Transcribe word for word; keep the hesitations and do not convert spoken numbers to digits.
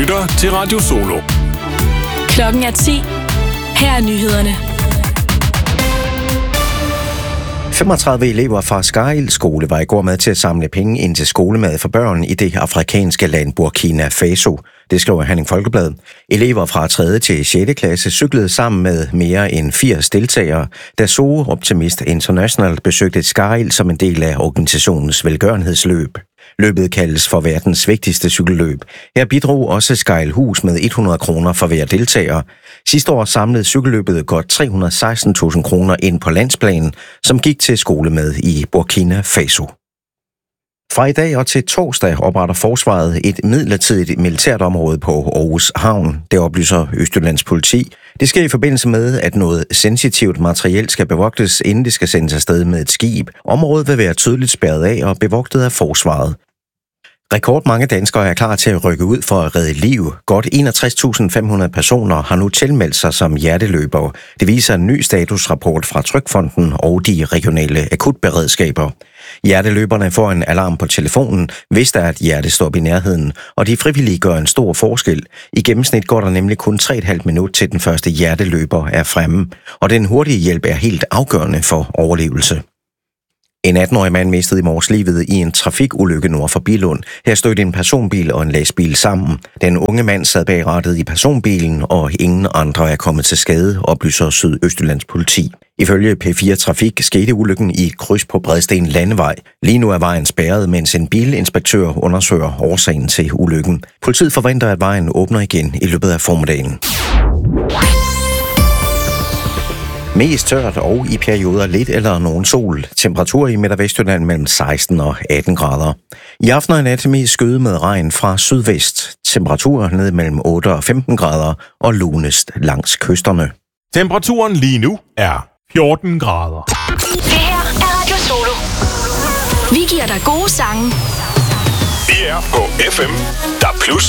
lytter til Radio Solo. Klokken er ti. Her er nyhederne. femogtredive elever fra Skaril skole var i går med til at samle penge ind til skolemad for børn i det afrikanske land Burkina Faso. Det skriver Herning Folkeblad. Elever fra tredje til sjette klasse cyklede sammen med mere end firs deltagere, da Zoo Optimist International besøgte Skaril som en del af organisationens velgørenhedsløb. Løbet kaldes for verdens vigtigste cykelløb. Her bidrog også Skaril-hus med hundrede kroner for hver deltager. Sidste år samlede cykelløbet godt tre hundrede og seksten tusind kroner ind på landsplanen, som gik til skolemad i Burkina Faso. Fra i dag og til torsdag opretter forsvaret et midlertidigt militært område på Aarhus Havn. Det oplyser Østjyllands politi. Det sker i forbindelse med, at noget sensitivt materiel skal bevogtes, inden det skal sendes afsted med et skib. Området vil være tydeligt spærret af og bevogtet af forsvaret. Rekordmange danskere er klar til at rykke ud for at redde liv. Godt enogtres tusind fem hundrede personer har nu tilmeldt sig som hjerteløbere. Det viser en ny statusrapport fra Trygfonden og de regionale akutberedskaber. Hjerteløberne får en alarm på telefonen, hvis der er et hjertestop i nærheden, og de frivillige gør en stor forskel. I gennemsnit går der nemlig kun tre komma fem minut til den første hjerteløber er fremme, og den hurtige hjælp er helt afgørende for overlevelse. En atten-årig mand mistede i morges livet i en trafikulykke nord for Billund. Her stødte en personbil og en lastbil sammen. Den unge mand sad bag rattet i personbilen, og ingen andre er kommet til skade, oplyser Sydøstjyllands politi. Ifølge P fire Trafik skete ulykken i et kryds på Bredsten Landevej. Lige nu er vejen spærret, mens en bilinspektør undersøger årsagen til ulykken. Politiet forventer, at vejen åbner igen i løbet af formiddagen. Mest tørt og i perioder lidt eller nogen sol. Temperatur i Midt- og Vestjylland mellem seksten og atten grader. I aften og i nat mest skyde med regn fra sydvest. Temperatur ned mellem otte og femten grader og lunest langs kysterne. Temperaturen lige nu er fjorten grader. Det her er Radio Solo. Vi giver dig gode sange. Vi er på F M, der plus